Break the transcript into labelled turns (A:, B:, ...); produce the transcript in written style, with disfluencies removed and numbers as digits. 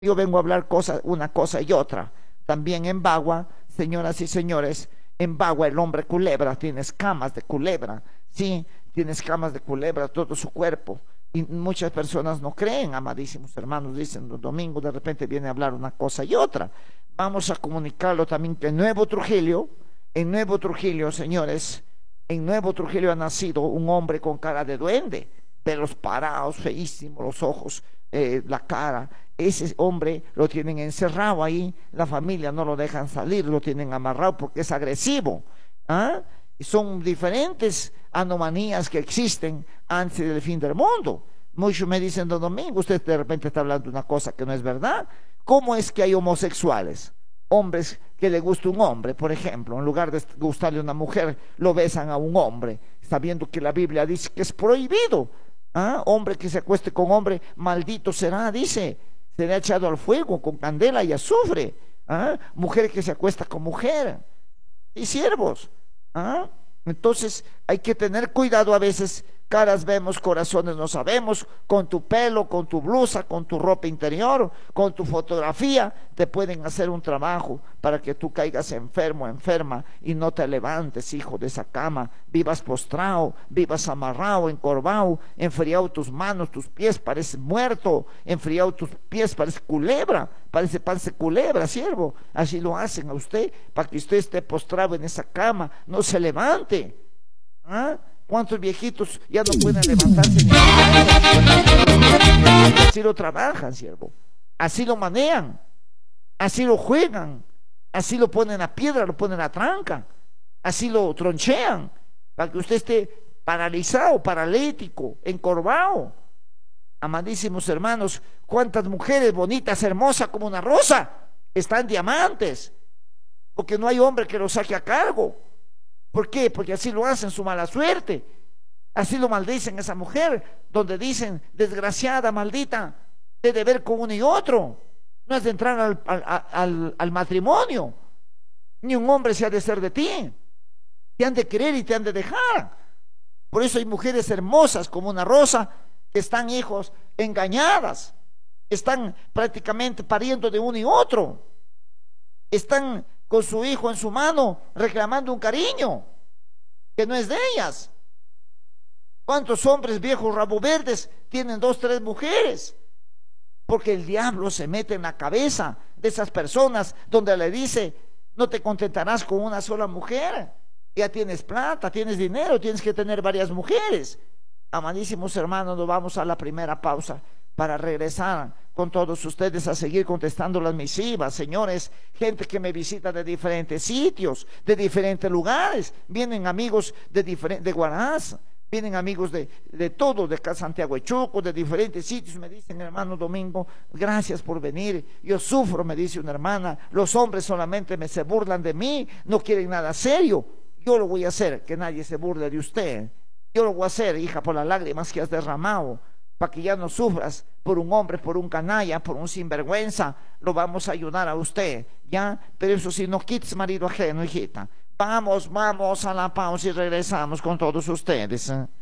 A: Yo vengo a hablar una cosa y otra. También en Bagua, señoras y señores, en Bagua el hombre culebra tiene escamas de culebra, sí, tiene escamas de culebra todo su cuerpo. Y muchas personas no creen, amadísimos hermanos, dicen los domingos de repente viene a hablar una cosa y otra. Vamos a comunicarlo también que en Nuevo Trujillo, señores, en Nuevo Trujillo ha nacido un hombre con cara de duende, pelos parados, feísimos, los ojos, la cara. Ese hombre lo tienen encerrado ahí, la familia no lo dejan salir, lo tienen amarrado porque es agresivo. ¿Ah? Y son diferentes anomalías que existen antes del fin del mundo. Muchos me dicen, don Domingo, usted de repente está hablando de una cosa que no es verdad. ¿Cómo es que hay homosexuales? Hombres que le gusta un hombre, por ejemplo, en lugar de gustarle a una mujer, lo besan a un hombre, sabiendo que la Biblia dice que es prohibido. ¿Ah? Hombre que se acueste con hombre, maldito será, dice, será echado al fuego con candela y azufre. ¿Ah? Mujer que se acuesta con mujer, y siervos. ¿Ah? Entonces hay que tener cuidado a veces. Caras vemos, corazones no sabemos. Con tu pelo, con tu blusa, con tu ropa interior, con tu fotografía, te pueden hacer un trabajo para que tú caigas enfermo, enferma, y no te levantes, hijo, de esa cama. Vivas postrado, vivas amarrado, encorvado, enfriado tus manos, tus pies, pareces muerto, enfriado tus pies, parece culebra, parece culebra, siervo. Así lo hacen a usted, para que usted esté postrado en esa cama, no se levante. ¿Ah? ¿Cuántos viejitos ya no pueden levantarse? Así lo trabajan, siervo. Así lo manejan. Así lo juegan. Así lo ponen a piedra, lo ponen a tranca. Así lo tronchean. Para que usted esté paralizado, paralítico, encorvado. Amadísimos hermanos, cuántas mujeres bonitas, hermosas como una rosa, están diamantes. Porque no hay hombre que lo saque a cargo. ¿Por qué? Porque así lo hacen, su mala suerte. Así lo maldicen a esa mujer, donde dicen, desgraciada, maldita, de deber con uno y otro. No es de entrar al matrimonio. Ni un hombre se ha de ser de ti. Te han de querer y te han de dejar. Por eso hay mujeres hermosas como una rosa, que están, hijos, engañadas. Están prácticamente pariendo de uno y otro. Están con su hijo en su mano, reclamando un cariño que no es de ellas. ¿Cuántos hombres viejos rabo verdes tienen 2, 3 mujeres? Porque el diablo se mete en la cabeza de esas personas, donde le dice, no te contentarás con una sola mujer, ya tienes plata, tienes dinero, tienes que tener varias mujeres. Amadísimos hermanos, nos vamos a la primera pausa para regresar con todos ustedes a seguir contestando las misivas. Señores, gente que me visita de diferentes sitios, de diferentes lugares, vienen amigos de Huaraz, vienen amigos de todo, de Santiago de Chuco, de diferentes sitios. Me dicen, hermano Domingo, gracias por venir, yo sufro, me dice una hermana, los hombres solamente se burlan de mí, no quieren nada serio. Yo lo voy a hacer, que nadie se burle de usted. Yo lo voy a hacer, hija, por las lágrimas que has derramado, para que ya no sufras por un hombre, por un canalla, por un sinvergüenza. Lo vamos a ayudar a usted, ¿ya? Pero eso sí, no quites marido ajeno, hijita. Vamos a la pausa y regresamos con todos ustedes.